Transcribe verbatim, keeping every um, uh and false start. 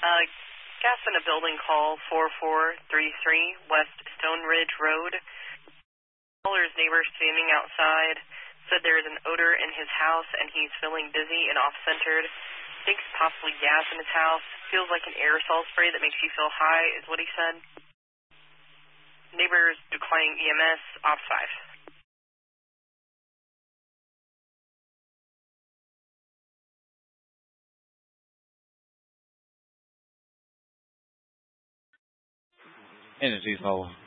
Uh, gas in a building call four four three three West Stone Ridge Road. Caller's neighbor standing outside said there is an odor in his house and he's feeling dizzy and off-centered. Thinks possibly gas in his house. Feels like an aerosol spray that makes you feel high is what he said. Neighbors declining E M S, off five. Energy Soul.